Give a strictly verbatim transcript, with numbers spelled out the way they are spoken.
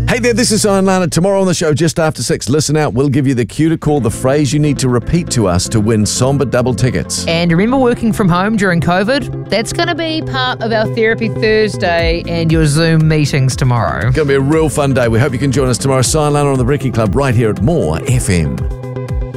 Hey there, this is Ian Lana. Tomorrow on the show, just after six, listen out. We'll give you the cue to call the phrase you need to repeat to us to win Somber double tickets. And remember working from home during COVID? That's going to be part of our Therapy Thursday and your Zoom meetings tomorrow. It's going to be a real fun day. We hope you can join us tomorrow. Ian Lana on the Breaking Club right here at More F M.